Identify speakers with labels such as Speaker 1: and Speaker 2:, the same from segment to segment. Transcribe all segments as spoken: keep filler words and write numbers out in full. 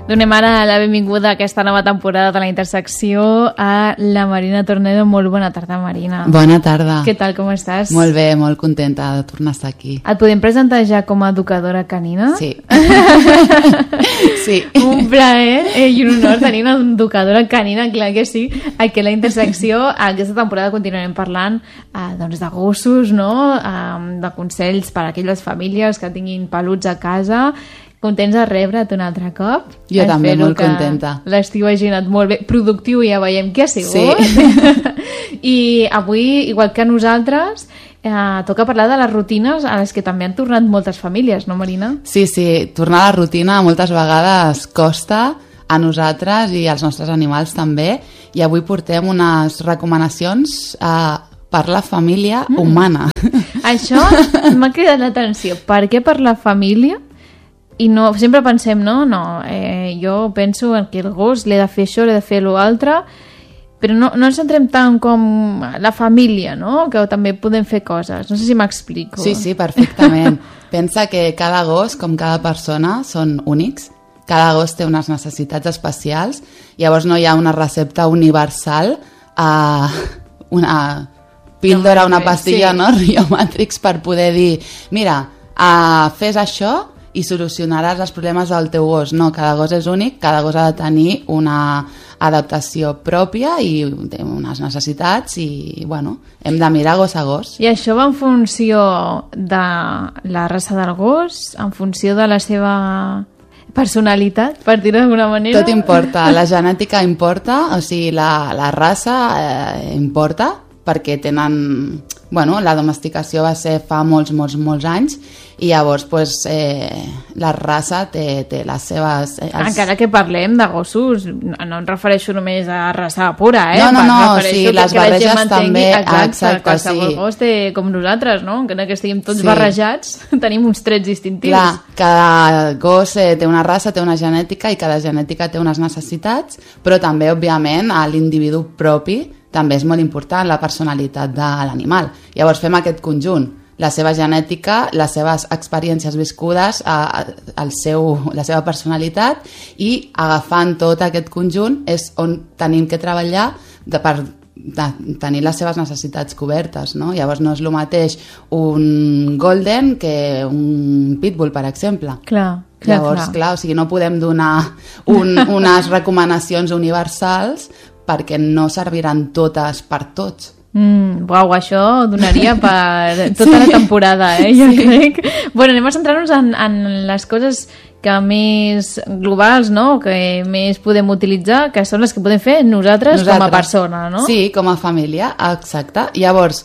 Speaker 1: Donem ara la benvinguda a aquesta nova temporada de La Intersecció a la Marina Tornedo. Molt bona tarda, Marina.
Speaker 2: Bona tarda.
Speaker 1: Què tal, com estàs?
Speaker 2: Molt bé, molt contenta de tornar a estar aquí.
Speaker 1: Et podem presentar ja com a educadora canina?
Speaker 2: Sí. Sí.
Speaker 1: Un plaer eh, i un honor tenir una educadora canina, clar que sí. Aquí a La Intersecció, aquesta temporada continuarem parlant eh, doncs de gossos, no? Eh, de consells per a aquelles famílies que tinguin peluts a casa. Contents de rebre't un altre cop.
Speaker 2: Jo Espero també, molt contenta.
Speaker 1: L'estiu hagi anat molt bé, productiu, ja veiem què ha sigut.
Speaker 2: Sí.
Speaker 1: I avui, igual que nosaltres, eh, toca parlar de les rutines a les que també han tornat moltes famílies, no, Marina?
Speaker 2: Sí, sí, tornar a la rutina moltes vegades costa a nosaltres i als nostres animals també, i avui portem unes recomanacions eh, per la família mm. humana.
Speaker 1: Això m'ha cridat l'atenció. Per què per la família? I no, sempre pensem, no, no, eh, jo penso en que el gos l'he de fer això, l'he de fer l'altre, però no, no ens centrem tant com la família, no?, que també podem fer coses. No sé si m'explico.
Speaker 2: Sí, sí, perfectament. Pensa que cada gos, com cada persona, són únics. Cada gos té unes necessitats especials, llavors no hi ha una recepta universal, eh, una píldora, una pastilla, sí. No?, Rio Matrix, per poder dir, mira, eh, fes això i solucionaràs els problemes del teu gos. No, cada gos és únic, cada gos ha de tenir una adaptació pròpia i té unes necessitats i, bueno, hem de mirar gos a gos.
Speaker 1: I això va en funció de la raça del gos, en funció de la seva personalitat, per dir-ho d'alguna manera?
Speaker 2: Tot importa, la genètica importa, o sigui, la, la raça eh, importa, perquè tenen... Bueno, la domesticació va ser fa molts, molts, molts anys i llavors pues, eh, la raça té, té les seves... Eh, els...
Speaker 1: Encara que parlem de gossos, no, no em refereixo només a raça pura, eh?
Speaker 2: No, no, no, sí, les
Speaker 1: que
Speaker 2: barreges
Speaker 1: la
Speaker 2: també...
Speaker 1: Exacte,
Speaker 2: exacte,
Speaker 1: qualsevol
Speaker 2: sí.
Speaker 1: gos té com nosaltres, no? Encara que estiguem tots
Speaker 2: sí.
Speaker 1: barrejats, tenim uns trets distintius.
Speaker 2: Clar, cada gos eh, té una raça, té una genètica i cada genètica té unes necessitats, però també, òbviament, a l'individu propi també és molt important la personalitat de l'animal. Llavors fem aquest conjunt, la seva genètica, les seves experiències viscudes, el seu, la seva personalitat, i agafant tot aquest conjunt és on tenim que treballar de, per de tenir les seves necessitats cobertes, no? Llavors no és el mateix un golden que un pitbull, per exemple.
Speaker 1: Clar. Clar,
Speaker 2: Llavors,
Speaker 1: clar.
Speaker 2: clar, o sigui, no podem donar un, unes recomanacions universals perquè no serviran totes per tots.
Speaker 1: Mm, uau, això donaria per tota sí. la temporada, eh? Jo sí. crec. Bueno, anem a centrar-nos en, en les coses que més globals, no?, que més podem utilitzar, que són les que podem fer nosaltres, nosaltres. com a persona, no?
Speaker 2: Sí, com a família, exacte. Llavors,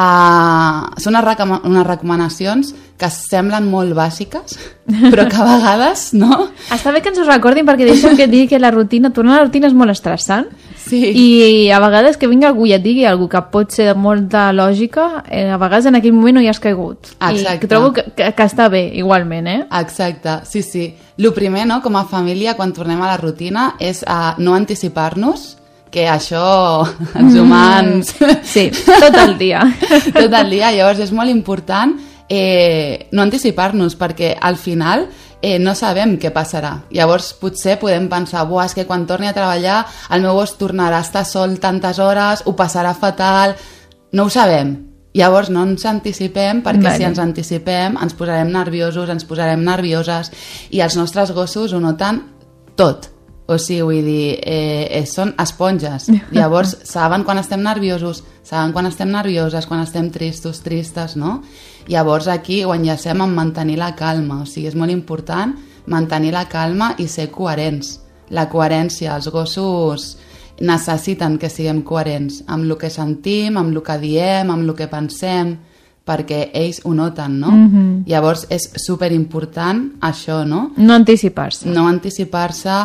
Speaker 2: uh, són unes, recom unes recomanacions que semblen molt bàsiques, però que a vegades, no?
Speaker 1: Està bé que ens ho recordin, perquè deixem que et digui que la rutina, tornar a la rutina és molt estressant,
Speaker 2: sí.
Speaker 1: i a vegades que vingui algú i et digui alguna que pot ser de molta lògica, eh, a vegades en aquell moment no hi has caigut.
Speaker 2: Exacte.
Speaker 1: I que trobo que, que, que està bé, igualment, eh?
Speaker 2: Exacte, sí, sí. El primer, no?, com a família, quan tornem a la rutina, és uh, no anticipar-nos, que això els humans...
Speaker 1: Mm, sí, tot el dia.
Speaker 2: Tot el dia, llavors és molt important eh, no anticipar-nos, perquè al final eh, no sabem què passarà. Llavors potser podem pensar, buah, és que quan torni a treballar el meu gos tornarà a estar sol tantes hores, ho passarà fatal... No ho sabem. Llavors no ens anticipem, perquè vale. si ens anticipem ens posarem nerviosos, ens posarem nervioses, i els nostres gossos ho noten tot. O sigui, vull dir, eh, eh, són esponges. Llavors saben quan estem nerviosos, saben quan estem nervioses, quan estem tristos, tristes, no? Llavors aquí ho enllacem amb mantenir la calma. O sigui, és molt important mantenir la calma i ser coherents. La coherència, els gossos necessiten que siguem coherents amb el que sentim, amb el que diem, amb el que pensem, perquè ells ho noten, no? Mm-hmm. Llavors és superimportant això, no?
Speaker 1: No anticipar-se.
Speaker 2: No anticipar-se,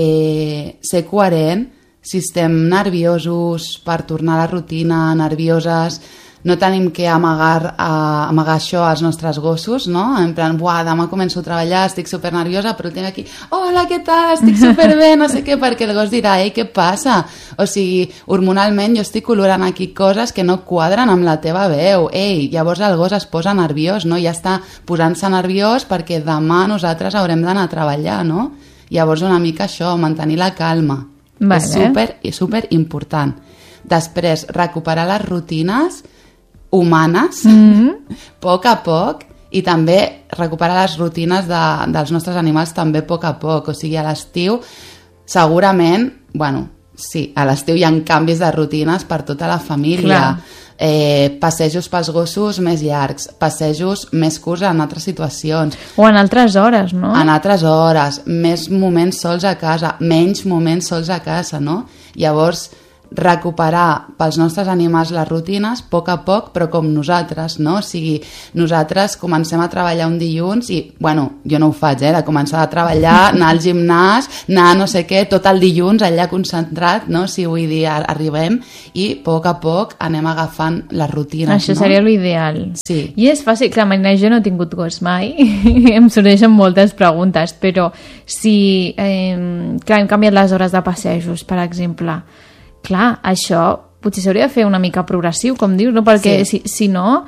Speaker 2: eh, ser coherent. Si estem nerviosos per tornar a la rutina, nervioses, no tenim que amagar, uh, amagar això als nostres gossos, no? En plan, buah, demà començo a treballar, estic super nerviosa, però el tinc aquí, hola, què tal? Estic superbé, no sé què, perquè el gos dirà, ei, què passa? O sigui, hormonalment jo estic colorant aquí coses que no quadren amb la teva veu, ei, llavors el gos es posa nerviós, no? Ja està posant-se nerviós perquè demà nosaltres haurem d'anar a treballar, no? Llavors una mica això, mantenir la calma.
Speaker 1: Vale.
Speaker 2: És super, super important. Després, recuperar les rutines humanes,
Speaker 1: Mm-hmm.
Speaker 2: a poc a poc, i també recuperar les rutines de, dels nostres animals també a poc a poc. O sigui, a l'estiu, segurament, bueno, sí, a l'estiu hi ha canvis de rutines per tota la família.
Speaker 1: Clar.
Speaker 2: Eh, passejos pels gossos més llargs, passejos més curts en altres situacions.
Speaker 1: O en altres hores, no?
Speaker 2: En altres hores, més moments sols a casa, menys moments sols a casa, no? Llavors, recuperar pels nostres animals les rutines a poc a poc, però com nosaltres, no? O sigui, nosaltres comencem a treballar un dilluns i, bueno, jo no ho faig, eh? De començar a treballar, anar al gimnàs, anar no sé què, tot el dilluns allà concentrat, no? Si vull dir, arribem i a poc a poc anem agafant les rutines,
Speaker 1: Això
Speaker 2: no?
Speaker 1: seria l'ideal.
Speaker 2: Sí.
Speaker 1: I és fàcil, clar, Marina, jo no he tingut gos mai, em sorgeixen moltes preguntes, però si, eh, clar, hem canviat les hores de passejos, per exemple, clar, això potser s'hauria de fer una mica progressiu, com dius, no? Perquè
Speaker 2: Sí.
Speaker 1: si, si no,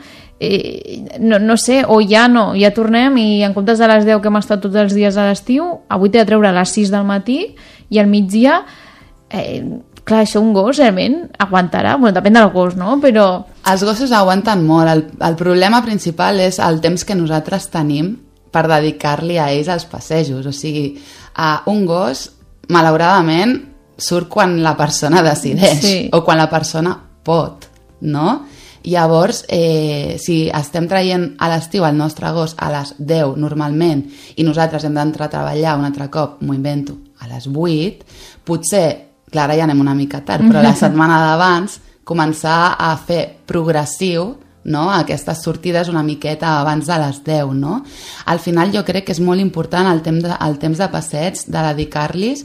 Speaker 1: eh, no, no sé, o ja no, ja tornem i en comptes de les deu que hem estat tots els dies a l'estiu, avui t'he de treure a les sis del matí i al migdia, eh, clar, això un gos realment aguantarà, bueno, depèn del gos, no? Però...
Speaker 2: Els gossos aguanten molt. El, el problema principal és el temps que nosaltres tenim per dedicar-li a ells als passejos. O sigui, a un gos, malauradament, surt quan la persona decideix,
Speaker 1: Sí.
Speaker 2: o quan la persona pot, no? Llavors, eh, si estem traient a l'estiu el nostre gos a les deu normalment i nosaltres hem d'entrar a treballar un altre cop, m'ho invento, a les vuit, potser, clar, ara ja anem una mica tard, però la setmana d'abans començar a fer progressiu, no? Aquestes sortides una miqueta abans de les deu, no? Al final jo crec que és molt important el temps de, el temps de passeig, de dedicar-los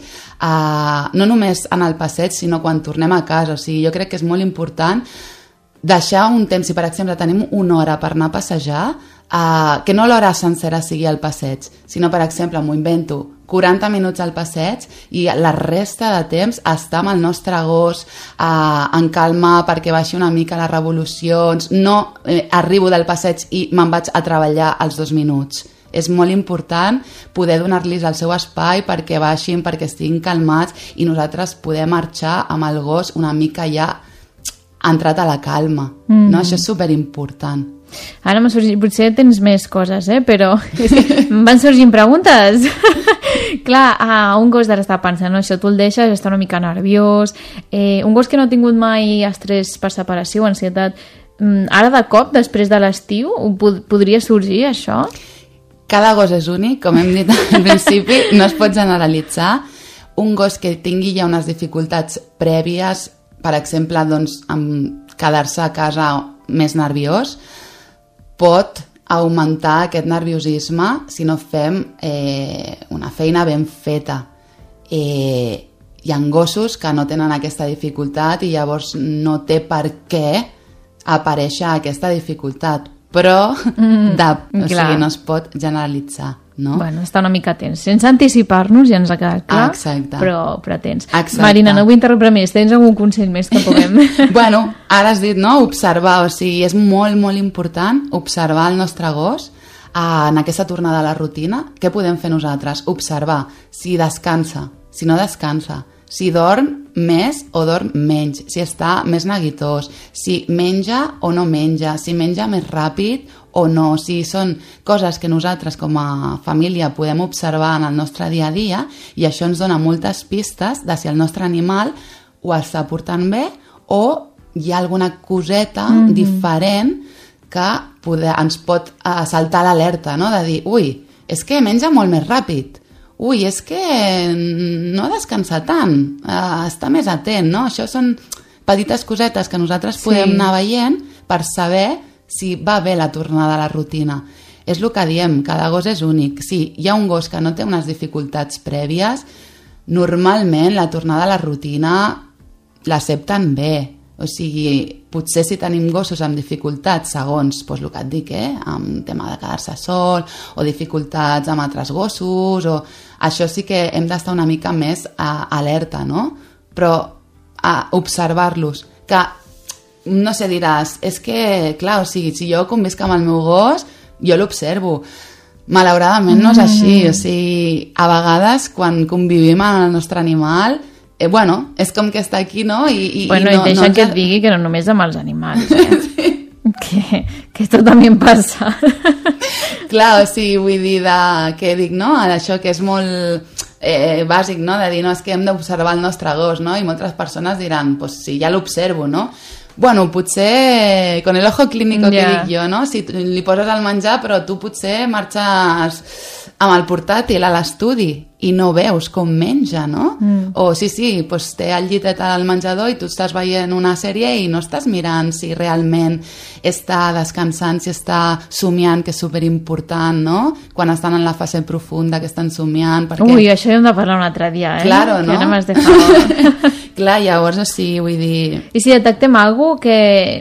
Speaker 2: a, no només en el passeig, sinó quan tornem a casa. O sigui, jo crec que és molt important deixar un temps, si per exemple tenim una hora per anar a passejar, uh, que no l'hora sencera sigui el passeig, sinó per exemple, m'ho invento, quaranta minuts al passeig i la resta de temps estar amb el nostre gos uh, en calma perquè baixi una mica les revolucions, no eh, arribo del passeig i me'n vaig a treballar als dos minuts. És molt important poder donar-los el seu espai perquè baixin, perquè estiguin calmats i nosaltres poder marxar amb el gos una mica ja entrat a la calma. Mm. No? Això és superimportant.
Speaker 1: Ara m'ha sorgit, potser tens més coses, eh? Però em van sorgint preguntes. Clar, ah, un gos d'ara està pensant, no? Això tu el deixes, està una mica nerviós. Eh, un gos que no ha tingut mai estrès per separació, ansietat, mm, ara de cop, després de l'estiu, pod podria sorgir això?
Speaker 2: Cada gos és únic, com hem dit al principi, no es pot generalitzar. Un gos que tingui ja unes dificultats prèvies, per exemple, doncs, amb quedar-se a casa més nerviós, pot augmentar aquest nerviosisme si no fem eh, una feina ben feta. Eh, hi ha gossos que no tenen aquesta dificultat i llavors no té per què aparèixer aquesta dificultat, però
Speaker 1: Mm,
Speaker 2: de, o
Speaker 1: clar.
Speaker 2: sigui, no es pot generalitzar, no?
Speaker 1: Bueno, està una mica tens. Sense anticipar-nos, ja ens ha quedat clar,
Speaker 2: Exacte.
Speaker 1: però, però tens.
Speaker 2: Exacte.
Speaker 1: Marina, no vull interrompre més. Tens algun consell més que puguem?
Speaker 2: Bueno, ara has dit, no?, observar, o sigui, és molt, molt important observar el nostre gos eh, en aquesta tornada a la rutina. Què podem fer nosaltres? Observar si descansa, si no descansa, si dorm més o dorm menys, si està més neguitós, si menja o no menja, si menja més ràpid o no, si són coses que nosaltres com a família podem observar en el nostre dia a dia i això ens dona moltes pistes de si el nostre animal ho està portant bé o hi ha alguna coseta mm-hmm. diferent que poder, ens pot uh, saltar l'alerta, no? De dir, ui, és que menja molt més ràpid, ui, és que no descansa tant, uh, està més atent, no? Això són petites cosetes que nosaltres podem
Speaker 1: Sí.
Speaker 2: anar veient per saber si va bé la tornada a la rutina. És el que diem, cada gos és únic. Si hi ha un gos que no té unes dificultats prèvies, normalment la tornada a la rutina l'accepten bé. O sigui, potser si tenim gossos amb dificultats, segons doncs, el que et dic, eh? Amb tema de quedar-se sol, o dificultats amb altres gossos, o... això sí que hem d'estar una mica més a, alerta, no? Però a observar-los, que no sé, diràs, és que, clar, o sigui, si jo convisc amb el meu gos, jo l'observo. malauradament no és així, o sigui, a vegades quan convivim amb el nostre animal, eh, bueno, és com que està aquí, no? I, i,
Speaker 1: bueno,
Speaker 2: i, no,
Speaker 1: i deixa
Speaker 2: no
Speaker 1: que
Speaker 2: ens...
Speaker 1: et digui que no només amb els animals, eh? Sí. Que, que esto també passa.
Speaker 2: Clar, o sigui, vull dir de, que dic, no? Això que és molt eh, bàsic, no? De dir, no, és que hem d'observar el nostre gos, no? I moltes persones diran, pues sí, ja l'observo, no? Bueno, potser con el ojo clínico que
Speaker 1: yeah.
Speaker 2: dic jo, no? Si li poses el menjar, però tu potser marxes amb el portàtil a l'estudi i no veus com menja, no? Mm. O sí, sí, pues té el llitet al menjador i tu estàs veient una sèrie i no estàs mirant si realment està descansant, si està somiant, que és superimportant, no? Quan estan en la fase profunda, que estan somiant, perquè...
Speaker 1: Ui, això hem de parlar un altre dia, eh?
Speaker 2: Claro, no?
Speaker 1: Que no m'has dejado...
Speaker 2: Clar, llavors, o sigui, vull dir...
Speaker 1: I si detectem alguna que,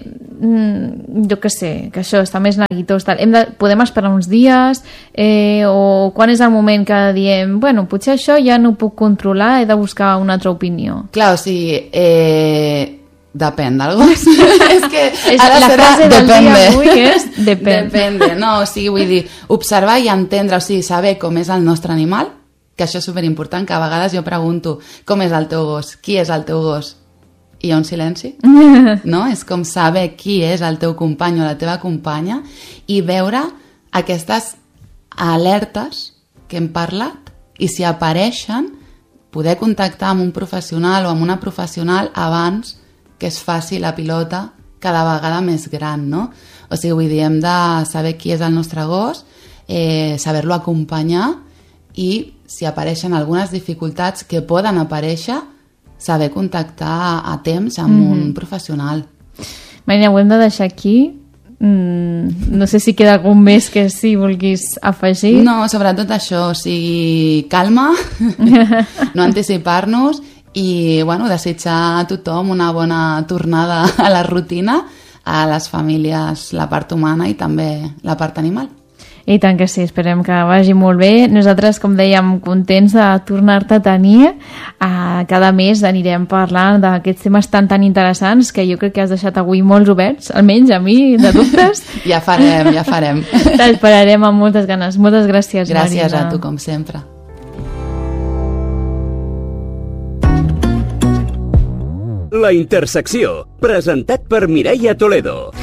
Speaker 1: mm, jo què sé, que això està més neguitós, tal, hem de, podem esperar uns dies, eh, o quan és el moment que diem, bueno, potser això ja no ho puc controlar, he de buscar una altra opinió.
Speaker 2: Clar, o sigui, eh, depèn del gos. És que
Speaker 1: és,
Speaker 2: ara
Speaker 1: la
Speaker 2: serà
Speaker 1: frase del
Speaker 2: depende.
Speaker 1: dia avui és depèn.
Speaker 2: Depende, no, o sigui, vull dir, observar i entendre, o sigui, saber com és el nostre animal, que això és superimportant, que a vegades jo pregunto com és el teu gos, qui és el teu gos? I hi ha un silenci, no? És com saber qui és el teu company o la teva companya i veure aquestes alertes que hem parlat i si apareixen poder contactar amb un professional o amb una professional abans que es faci la pilota cada vegada més gran, no? O sigui, vull dir, hem de saber qui és el nostre gos, eh, saber-lo acompanyar i si apareixen algunes dificultats que poden aparèixer, saber contactar a temps amb mm-hmm. un professional.
Speaker 1: Marina, ho hem de deixar aquí. Mm, no sé si queda algun més que si vulguis afegir.
Speaker 2: No, sobretot això, o sigui, calma, no anticipar-nos i, bueno, desitjar a tothom una bona tornada a la rutina, a les famílies, la part humana i també la part animal.
Speaker 1: I tant que sí, esperem que vagi molt bé. Nosaltres, com dèiem, contents de tornar-te a tenir. Uh, cada mes anirem parlant d'aquests temes tan tan interessants que jo crec que has deixat avui molts oberts, almenys a mi, de dubtes.
Speaker 2: Ja farem, ja farem.
Speaker 1: T'esperarem amb moltes ganes. Moltes gràcies,
Speaker 2: gràcies
Speaker 1: Marina.
Speaker 2: A tu, com sempre.
Speaker 3: La Intersecció, presentat per Mireia Toledo.